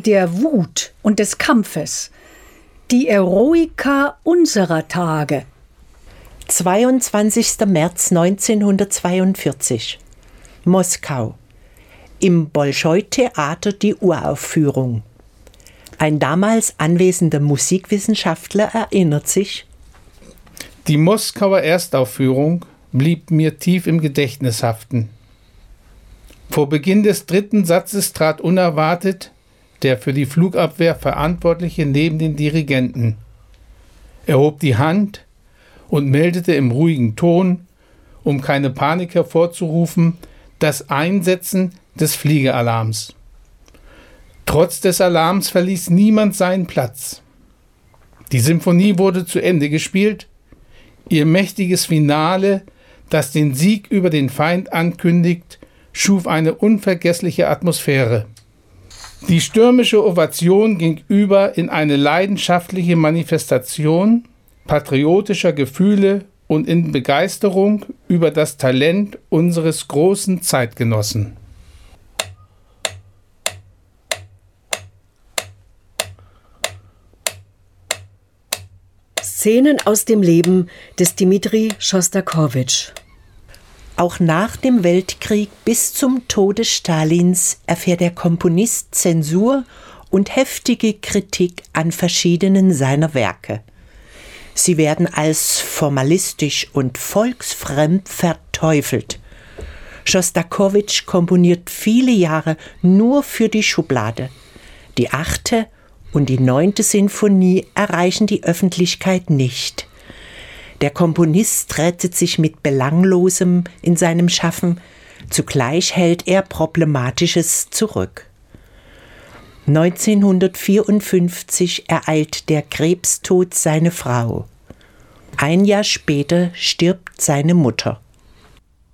der Wut und des Kampfes, die Eroika unserer Tage. 22. März 1942. Moskau. Im Bolschoi-Theater die Uraufführung. Ein damals anwesender Musikwissenschaftler erinnert sich: Die Moskauer Erstaufführung blieb mir tief im Gedächtnis haften. Vor Beginn des 3. Satzes trat unerwartet der für die Flugabwehr Verantwortliche neben den Dirigenten. Er hob die Hand und meldete im ruhigen Ton, um keine Panik hervorzurufen, das Einsetzen des Fliegealarms. Trotz des Alarms verließ niemand seinen Platz. Die Symphonie wurde zu Ende gespielt. Ihr mächtiges Finale, das den Sieg über den Feind ankündigt, schuf eine unvergessliche Atmosphäre. Die stürmische Ovation ging über in eine leidenschaftliche Manifestation patriotischer Gefühle und in Begeisterung über das Talent unseres großen Zeitgenossen. Szenen aus dem Leben des Dmitri Schostakowitsch. Auch nach dem Weltkrieg bis zum Tode Stalins erfährt der Komponist Zensur und heftige Kritik an verschiedenen seiner Werke. Sie werden als formalistisch und volksfremd verteufelt. Schostakowitsch komponiert viele Jahre nur für die Schublade. Die 8. und die 9. Sinfonie erreichen die Öffentlichkeit nicht. Der Komponist rettet sich mit Belanglosem in seinem Schaffen, zugleich hält er Problematisches zurück. 1954 ereilt der Krebstod seine Frau. Ein Jahr später stirbt seine Mutter.